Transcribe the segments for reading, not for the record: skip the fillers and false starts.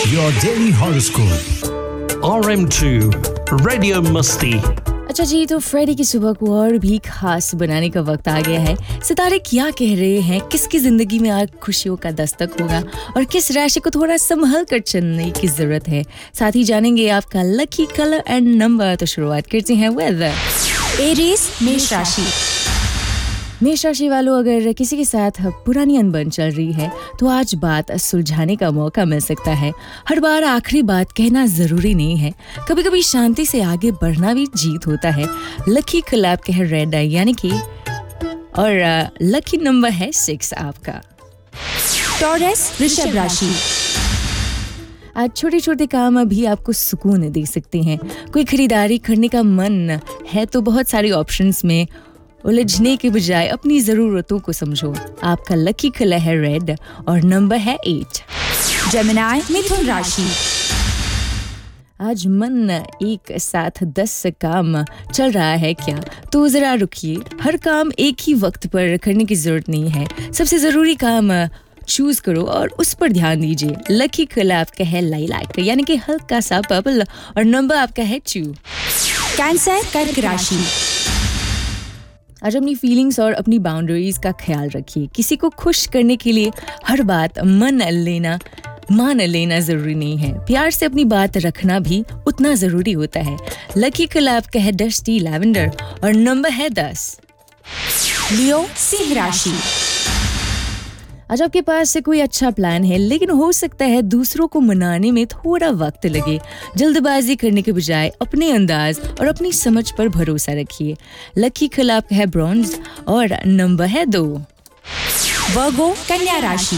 Your daily horoscope. RM2 Radio Musti. अच्छा जी, तो Friday की सुबह को और भी खास बनाने का वक्त आ गया है। सितारे क्या कह रहे हैं, किसकी जिंदगी में आज खुशियों का दस्तक होगा और किस राशि को थोड़ा संभल कर चलने की जरूरत है। साथ ही जानेंगे आपका लकी कलर एंड नंबर। तो शुरुआत करते हैं विद एरीज मेष राशि। मेष राशि वालों, अगर किसी के साथ पुरानी अनबन चल रही है तो आज बात सुलझाने का मौका मिल सकता है। हर बार आखिरी बात कहना जरूरी नहीं है, कभी कभी शांति से आगे बढ़ना भी जीत होता है। लकी कलर आपके है रेड यानी कि और लकी नंबर है 6 आपका। टॉरस वृषभ राशि। आज छोटे छोटे काम भी आपको सुकून दे सकते हैं। कोई खरीदारी करने का मन है तो बहुत सारे ऑप्शंस में उलझने के बजाय अपनी जरूरतों को समझो। आपका लकी कलर है रेड और नंबर है 8। जेमिनी मिथुन राशि। आज मन एक साथ 10 काम चल रहा है क्या, तो जरा रुकिए। हर काम एक ही वक्त पर करने की जरूरत नहीं है। सबसे जरूरी काम चूज करो और उस पर ध्यान दीजिए। लकी कलर आपका है लाइलैक यानी कि हल्का सा पर्पल और नंबर आपका है 2। कैंसर कर्क राशि। आज अपनी फीलिंग्स और अपनी बाउंड्रीज का ख्याल रखिए। किसी को खुश करने के लिए हर बात मान लेना जरूरी नहीं है। प्यार से अपनी बात रखना भी उतना जरूरी होता है। लकी कलर आपका है डस्टी लैवेंडर और नंबर है 10। लियो सिंह राशि। आज आपके पास से कोई अच्छा प्लान है, लेकिन हो सकता है दूसरों को मनाने में थोड़ा वक्त लगे। जल्दबाजी करने के बजाय अपने अंदाज और अपनी समझ पर भरोसा रखिए। लकी कलर आपका है ब्रॉन्ज और नंबर है 2। वर्गो कन्या राशि।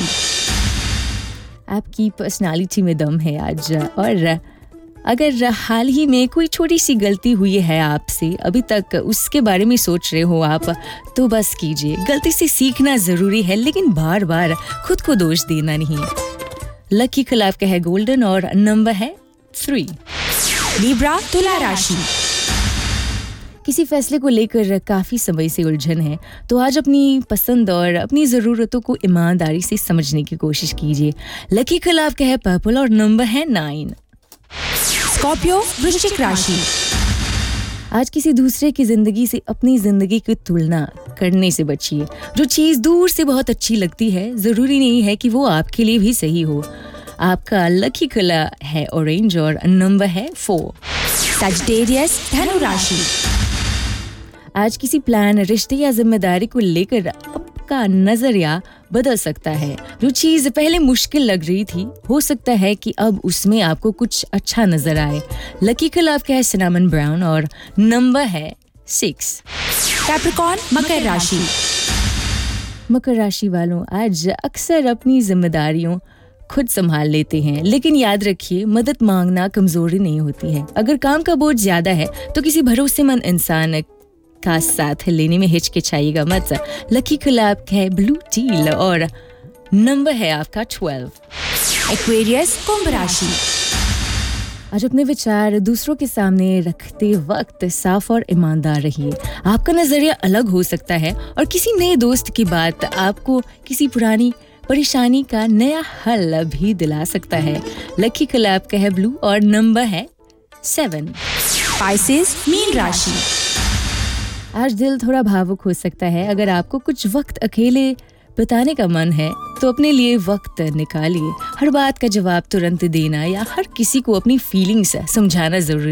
आपकी पर्सनालिटी में दम है आज, और अगर हाल ही में कोई छोटी सी गलती हुई है आपसे, अभी तक उसके बारे में सोच रहे हो आप, तो बस कीजिए। गलती से सीखना जरूरी है, लेकिन बार बार खुद को दोष देना नहीं। लकी कलर आपका है गोल्डन और नंबर है 3। लिब्रा तुला राशि। किसी फैसले को लेकर काफी समय से उलझन है, तो आज अपनी पसंद और अपनी जरूरतों को ईमानदारी से समझने की कोशिश कीजिए। लकी कलर आपका है पर्पल और नंबर है 9। स्कॉर्पियो वृश्चिक राशि। आज किसी दूसरे की जिंदगी से अपनी जिंदगी की तुलना करने से बचिए। जो चीज दूर से बहुत अच्छी लगती है, जरूरी नहीं है कि वो आपके लिए भी सही हो। आपका लकी कलर है ऑरेंज और नंबर है 4। सजिटेरियस धनु राशि। आज किसी प्लान, रिश्ते या जिम्मेदारी को लेकर आपका नजरिया बदल सकता है। जो चीज पहले मुश्किल लग रही थी, हो सकता है कि अब उसमें आपको कुछ अच्छा नजर आए। लकी कलर आपका है सिनेमन ब्राउन और नंबर है 6। कैप्रिकॉर्न मकर राशि। मकर राशि वालों, आज अक्सर अपनी जिम्मेदारियों खुद संभाल लेते हैं, लेकिन याद रखिए मदद मांगना कमजोरी नहीं होती है। अगर काम का बोझ ज्यादा है तो किसी भरोसेमंद इंसान का साथ लेने में हिचकिचाइएगा मत। लकी कलर आपका है ब्लू टील और नंबर है आपका 12। एक्वेरियस कुंभ राशि। आज अपने विचार दूसरों के सामने रखते वक्त साफ और ईमानदार रहिए। आपका नजरिया अलग हो सकता है और किसी नए दोस्त की बात आपको किसी पुरानी परेशानी का नया हल भी दिला सकता है। लकी कलर आपका है ब्लू और नंबर है 7। पाइसेस मीन राशि। आज दिल थोड़ा भावुक हो सकता है। अगर आपको कुछ वक्त अकेले बिताने का मन है तो अपने लिए वक्त निकालिए। हर बात का जवाब तुरंत देना या हर किसी को अपनी फीलिंग्स समझाना जरूरी